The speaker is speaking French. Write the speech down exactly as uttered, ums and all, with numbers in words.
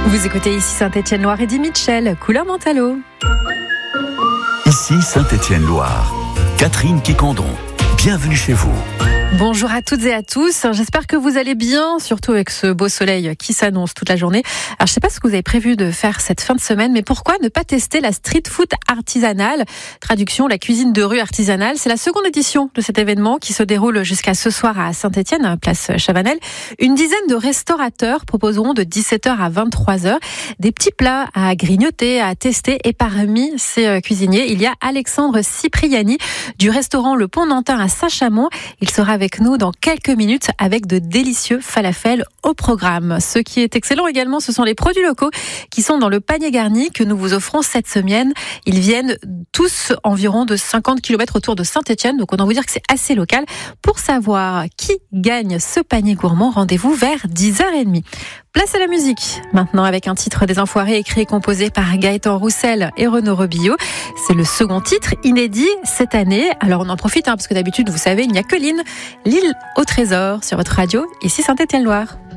Vous écoutez ici Saint-Étienne-Loire, Eddie Mitchell, couleur Mentalo. Ici Saint-Étienne-Loire, Catherine Quicandon, bienvenue chez vous. Bonjour à toutes et à tous, j'espère que vous allez bien, surtout avec ce beau soleil qui s'annonce toute la journée. Alors je ne sais pas ce que vous avez prévu de faire cette fin de semaine, mais pourquoi ne pas tester la street food artisanale? Traduction, la cuisine de rue artisanale. C'est la seconde édition de cet événement qui se déroule jusqu'à ce soir à Saint-Étienne, place Chavanel. Une dizaine de restaurateurs proposeront de dix-sept heures à vingt-trois heures des petits plats à grignoter, à tester. Et parmi ces cuisiniers, il y a Alexandre Cipriani du restaurant Le Pont Nantin à Saint-Chamond. Il sera avec nous dans quelques minutes avec de délicieux falafels au programme. Ce qui est excellent également, ce sont les produits locaux qui sont dans le panier garni que nous vous offrons cette semaine. Ils viennent tous environ de cinquante kilomètres autour de Saint-Étienne, donc on doit vous dire que c'est assez local. Pour savoir qui gagne ce panier gourmand, rendez-vous vers dix heures trente. Place à la musique, maintenant avec un titre des Enfoirés écrit et composé par Gaëtan Roussel et Renaud Rebillot. C'est le second titre inédit cette année. Alors on en profite, hein, parce que d'habitude, vous savez, il n'y a que l'île, l'île au trésor sur votre radio, ici Saint-Étienne-Loire.